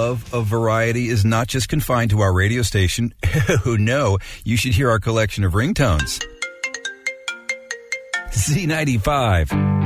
love of variety is not just confined to our radio station. Oh, no. You should hear our collection of ringtones. Z95.